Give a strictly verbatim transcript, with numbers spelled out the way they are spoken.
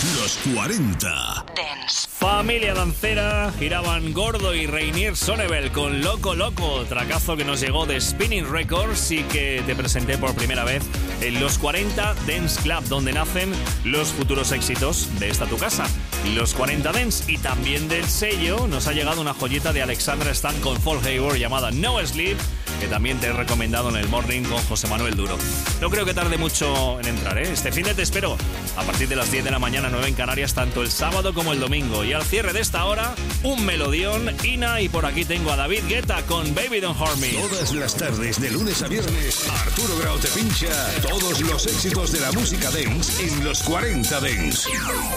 Los cuarenta Dance. Familia dancera, giraban Gordo y Reinier Sonnebel con Loco Loco, tracazo que nos llegó de Spinning Records y que te presenté por primera vez en Los cuarenta Dance Club, donde nacen los futuros éxitos de esta tu casa, Los cuarenta Dance. Y también del sello nos ha llegado una joyita de Alexandra Stan con Paul Hayward llamada No Sleep, que también te he recomendado en el Morning con José Manuel Duro. No creo que tarde mucho en entrar, ¿eh? Este fin de te espero a partir de las diez de la mañana, nueve en Canarias, tanto el sábado como el domingo. Y al cierre de esta hora, un melodión, Ina, y por aquí tengo a David Guetta con Baby Don't Hurt Me. Todas las tardes, de lunes a viernes, Arturo Grau te pincha todos los éxitos de la música dance en Los cuarenta Dance.